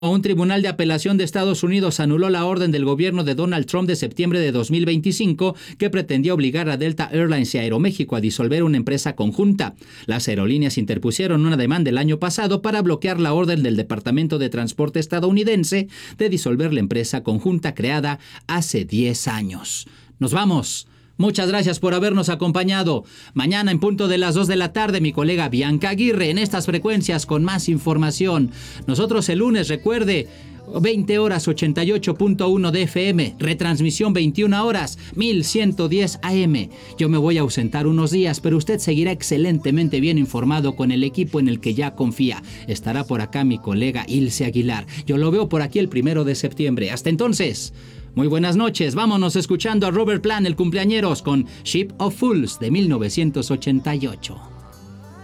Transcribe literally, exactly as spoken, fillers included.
Un tribunal de apelación de Estados Unidos anuló la orden del gobierno de Donald Trump de septiembre de dos mil veinticinco que pretendía obligar a Delta Airlines y Aeroméxico a disolver una empresa conjunta. Las aerolíneas interpusieron una demanda el año pasado para bloquear la orden del Departamento de Transporte estadounidense de disolver la empresa conjunta creada hace diez años. ¡Nos vamos! Muchas gracias por habernos acompañado. Mañana en punto de las dos de la tarde, mi colega Bianca Aguirre en estas frecuencias con más información. Nosotros el lunes, recuerde, veinte horas ochenta y ocho punto uno de F M, retransmisión veintiuna horas, mil ciento diez A M. Yo me voy a ausentar unos días, pero usted seguirá excelentemente bien informado con el equipo en el que ya confía. Estará por acá mi colega Ilse Aguilar. Yo lo veo por aquí el primero de septiembre. Hasta entonces, muy buenas noches. Vámonos escuchando a Robert Plant, el cumpleañeros, con Ship of Fools de mil novecientos ochenta y ocho.